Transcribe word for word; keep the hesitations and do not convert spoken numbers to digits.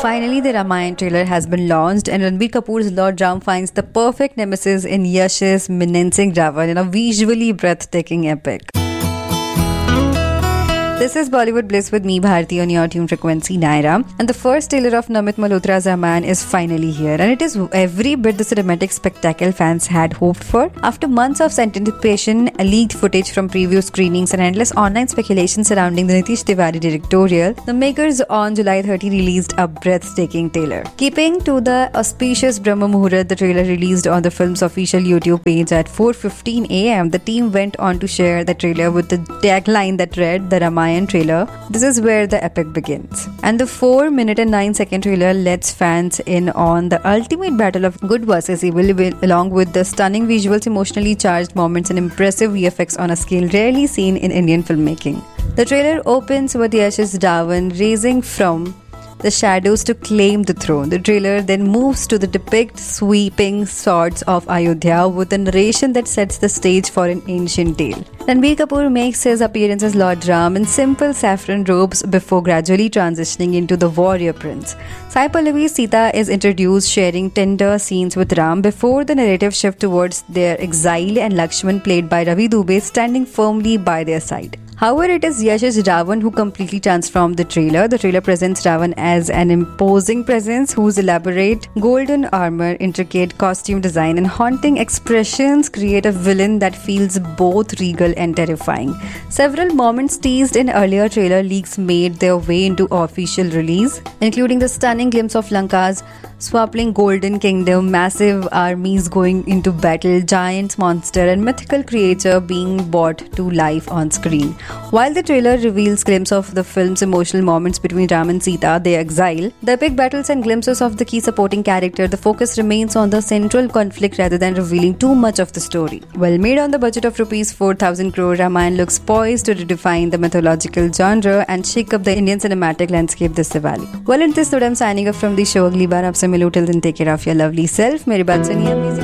Finally, the Ramayana trailer has been launched, and Ranbir Kapoor's Lord Ram finds the perfect nemesis in Yash's menacing Ravan in a visually breathtaking epic. This is Bollywood Bliss with me, Bharti, on your tune frequency, Naira. And the first trailer of Namit Malhotra's Ramayana is finally here. And it is every bit the cinematic spectacle fans had hoped for. After months of anticipation, leaked footage from preview screenings, and endless online speculation surrounding the Nitish Tiwari directorial, the makers on July thirtieth released a breathtaking trailer. Keeping to the auspicious Brahma Muhurat, the trailer released on the film's official YouTube page at four fifteen a m, the team went on to share the trailer with the tagline that read, "The Ramayana trailer. This is where the epic begins." And the four minute and nine second trailer lets fans in on the ultimate battle of good versus evil, along with the stunning visuals, emotionally charged moments, and impressive V F X on a scale rarely seen in Indian filmmaking. The trailer opens with Yash's Ravan raising from the shadows to claim the throne. The trailer then moves to the depict sweeping swords of Ayodhya with a narration that sets the stage for an ancient tale. Ranbir Kapoor makes his appearance as Lord Ram in simple saffron robes before gradually transitioning into the warrior prince. Sai Pallavi's Sita is introduced, sharing tender scenes with Ram before the narrative shift towards their exile, and Lakshman, played by Ravi Dubey, standing firmly by their side. However, it is Yash's Ravan who completely transformed the trailer. The trailer presents Ravan as an imposing presence whose elaborate golden armor, intricate costume design, and haunting expressions create a villain that feels both regal and terrifying. Several moments teased in earlier trailer leaks made their way into official release, including the stunning glimpse of Lanka's swapping golden kingdom, massive armies going into battle, giants, monster, and mythical creature being brought to life on screen. While the trailer reveals glimpses of the film's emotional moments between Ram and Sita, their exile, the epic battles, and glimpses of the key supporting character, the focus remains on the central conflict rather than revealing too much of the story. Well made on the budget of rupees four thousand crore, Ramayana looks poised to redefine the mythological genre and shake up the Indian cinematic landscape this Diwali. Well, in this note, I'm signing off from the show. Agli baar aapse milu. Till then, take care of your lovely self. मेरी बात सुनिए.